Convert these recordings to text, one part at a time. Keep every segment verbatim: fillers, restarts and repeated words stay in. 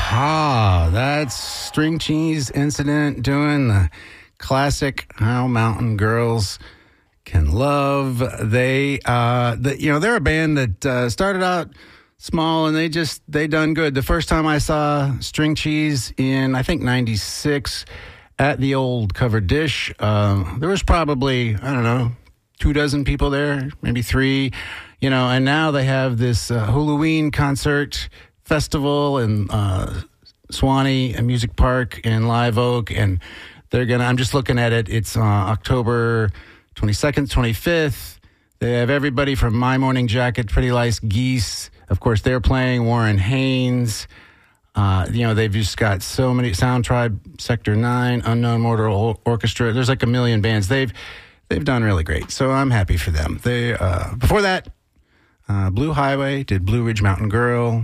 Aha, that's String Cheese Incident doing the classic How Mountain Girls Can Love. They, uh, the, you know, they're a band that uh, started out small and they just, they done good. The first time I saw String Cheese in, I think, ninety-six at the old Covered Dish, uh, there was probably, I don't know, two dozen people there, maybe three, you know, and now they have this uh, Halloween concert festival in uh, Swanee Music Park in Live Oak, and they're gonna. I'm just looking at it. It's uh, October twenty-second, twenty-fifth. They have everybody from My Morning Jacket, Pretty Lice, Geese. Of course, they're playing Warren Haynes. Uh, you know, they've just got so many. Sound Tribe, Sector Nine, Unknown Mortal Orchestra. There's like a million bands. They've they've done really great. So I'm happy for them. They uh, before that, uh, Blue Highway did Blue Ridge Mountain Girl.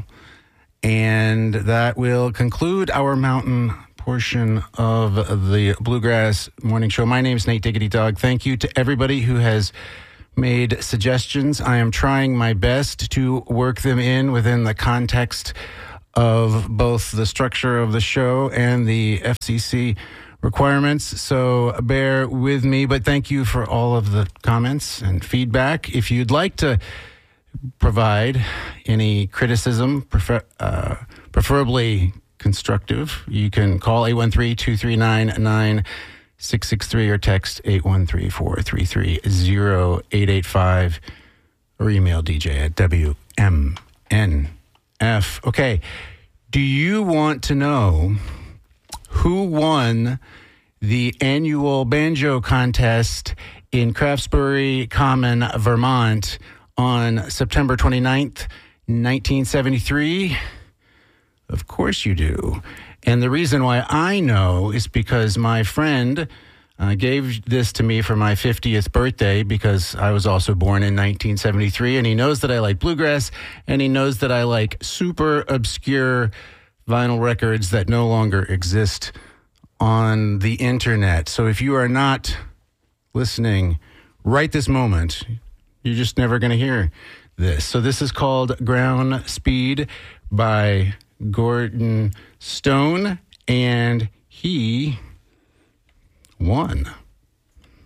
And that will conclude our mountain portion of the Bluegrass Morning Show. My name is Nate Diggity Dog. Thank you to everybody who has made suggestions. I am trying my best to work them in within the context of both the structure of the show and the F C C requirements. So bear with me, but thank you for all of the comments and feedback. If you'd like to provide any criticism, prefer, uh, preferably constructive, you can call eight one three, two three nine, nine six six three or text eight one three, four three three, zero eight eight five or email D J at W M N F. Okay, do you want to know who won the annual banjo contest in Craftsbury Common, Vermont on September twenty-ninth, nineteen seventy-three? Of course you do. And the reason why I know is because my friend uh, gave this to me for my fiftieth birthday, because I was also born in nineteen seventy-three, and he knows that I like bluegrass, and he knows that I like super obscure vinyl records that no longer exist on the internet. So if you are not listening right this moment, you're just never going to hear this. So this is called Ground Speed by Gordon Stone, and he won.